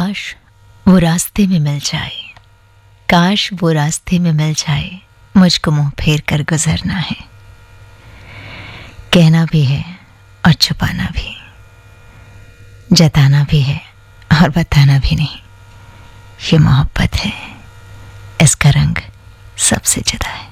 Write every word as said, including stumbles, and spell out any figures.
काश वो रास्ते में मिल जाए, काश वो रास्ते में मिल जाए, मुझको मुंह फेर कर गुजरना है। कहना भी है और छुपाना भी, जताना भी है और बताना भी नहीं। ये मोहब्बत है, इसका रंग सबसे जुदा है।